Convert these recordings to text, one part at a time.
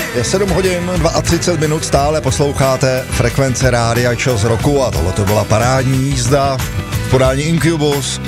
Je 7 hodin 32 minut, stále posloucháte Frekvence Rádia Čas roku a tohle to byla parádní jízda v podání Incubus.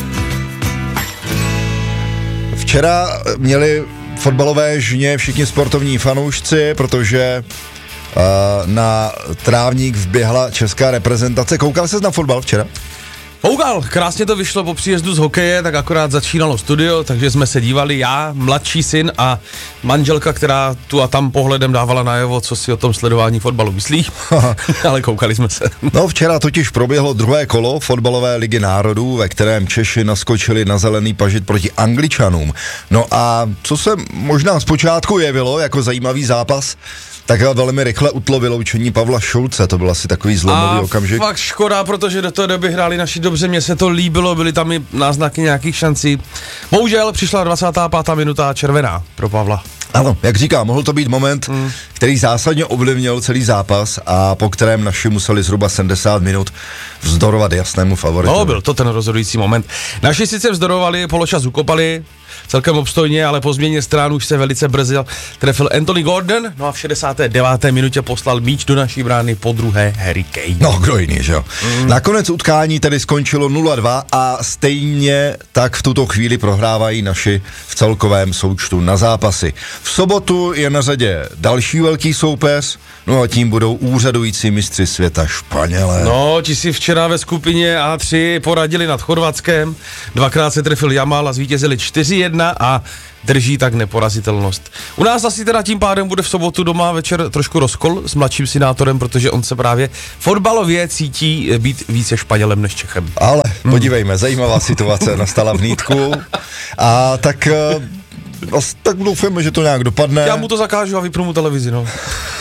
Včera měli fotbalové žně všichni sportovní fanoušci, protože na trávník vběhla česká reprezentace. Koukal ses na fotbal včera? Koukal, krásně to vyšlo po příjezdu z hokeje, tak akorát začínalo studio, takže jsme se dívali, já, mladší syn a manželka, která tu a tam pohledem dávala najevo, co si o tom sledování fotbalu myslí, ale koukali jsme se. No včera totiž proběhlo druhé kolo fotbalové ligy národů, ve kterém Češi naskočili na zelený pažit proti Angličanům. No a co se možná zpočátku jevilo jako zajímavý zápas, tak velmi rychle utlo vyloučení Pavla Šulce, to byl asi takový zlomový okamžik. Fakt škoda, protože do té doby hráli naši dobře, mně se to líbilo, byly tam i náznaky nějakých šancí. Bohužel přišla 25. minuta červená pro Pavla. Ano, jak říkám, mohl to být moment, který zásadně ovlivnil celý zápas a po kterém naši museli zhruba 70 minut vzdorovat jasnému favoritovi. No, byl to ten rozhodující moment. Naši sice vzdorovali, poločas ukopali, celkem obstojně, ale po změně strán už se velice brzy trefil Anthony Gordon, no a v 69. minutě poslal míč do naší brány po druhé Harry Kane. No, kdo jiný, že jo. Nakonec utkání tedy skončilo 0-2 a stejně tak v tuto chvíli prohrávají naši v celkovém součtu na zápasy. V sobotu je na řadě další velký soupeř, no a tím budou úřadující mistři světa Španělé. No, ti si včera ve skupině A3 poradili nad Chorvatskem, dvakrát se trefil Jamal a zvítězili 4-1 a drží tak neporazitelnost. U nás asi teda tím pádem bude v sobotu doma večer trošku rozkol s mladším synátorem, protože on se právě fotbalově cítí být více Španělem než Čechem. Ale podívejme, zajímavá situace nastala v Nýtku a tak doufáme, že to nějak dopadne. Já mu to zakážu a vypnu mu televizi, no.